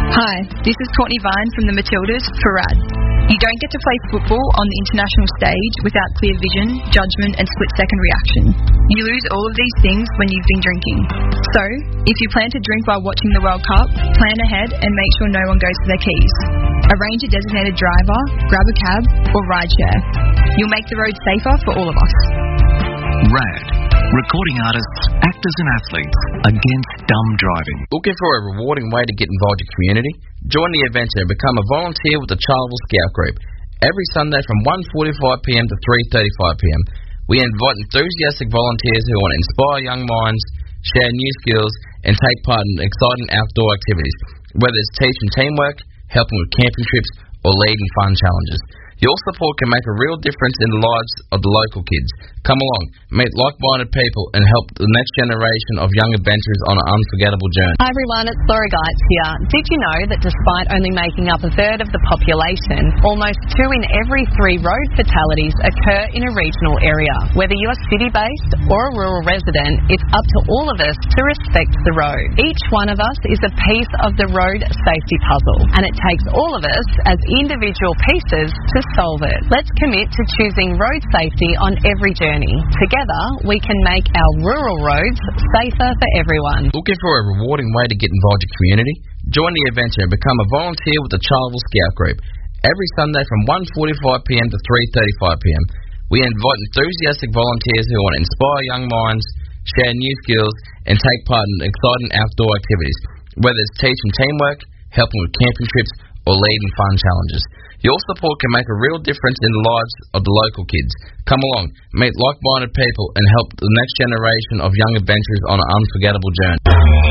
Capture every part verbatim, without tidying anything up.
Hi, this is Courtney Vine from the Matildas for RAD. You don't get to play football on the international stage without clear vision, judgment and split-second reaction. You lose all of these things when you've been drinking. So, if you plan to drink while watching the World Cup, plan ahead and make sure no one goes for their keys. Arrange a designated driver, grab a cab or rideshare. You'll make the road safer for all of us. RAD. Recording artists, actors and athletes against dumb driving. Looking for a rewarding way to get involved in your community? Join the adventure and become a volunteer with the Charleville Scout Group. Every Sunday from one forty-five p m to three thirty-five p m we invite enthusiastic volunteers who want to inspire young minds, share new skills and take part in exciting outdoor activities, whether it's teaching teamwork, helping with camping trips or leading fun challenges. Your support can make a real difference in the lives of the local kids. Come along, meet like-minded people and help the next generation of young adventurers on an unforgettable journey. Hi everyone, it's Laura Geitz here. Did you know that despite only making up a third of the population, almost two in every three road fatalities occur in a regional area? Whether you're city-based or a rural resident, it's up to all of us to respect the road. Each one of us is a piece of the road safety puzzle, and it takes all of us as individual pieces to solve it. Let's commit to choosing road safety on every journey. Together, we can make our rural roads safer for everyone. Looking for a rewarding way to get involved in your community? Join the adventure and become a volunteer with the Charleville Scout Group. Every Sunday from one forty-five p m to three thirty-five p m we invite enthusiastic volunteers who want to inspire young minds, share new skills and take part in exciting outdoor activities, whether it's teaching teamwork, helping with camping trips or leading fun challenges. Your support can make a real difference in the lives of the local kids. Come along, meet like-minded people and help the next generation of young adventurers on an unforgettable journey.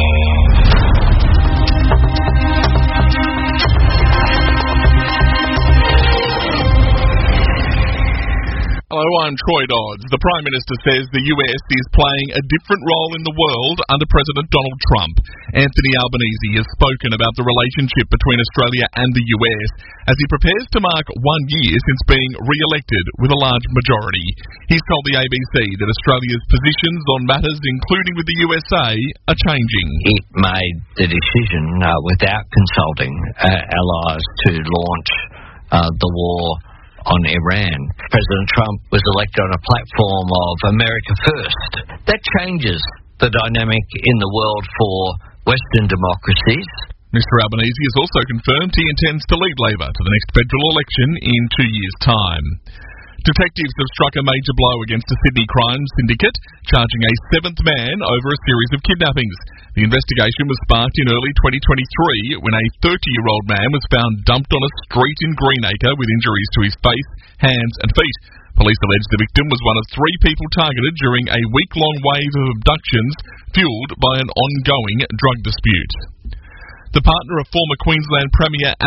Hello, I'm Troy Dodds. The Prime Minister says the U S is playing a different role in the world under President Donald Trump. Anthony Albanese has spoken about the relationship between Australia and the U S as he prepares to mark one year since being re-elected with a large majority. He's told the A B C that Australia's positions on matters including with the U S A are changing. It made the decision uh, without consulting uh, allies to launch uh, the war on Iran. President Trump was elected on a platform of America First. That changes the dynamic in the world for Western democracies. Mister Albanese has also confirmed he intends to lead Labor to the next federal election in two years' time. Detectives have struck a major blow against a Sydney crime syndicate, charging a seventh man over a series of kidnappings. The investigation was sparked in early twenty twenty-three when a thirty-year-old man was found dumped on a street in Greenacre with injuries to his face, hands and feet. Police allege the victim was one of three people targeted during a week-long wave of abductions fuelled by an ongoing drug dispute. The partner of former Queensland Premier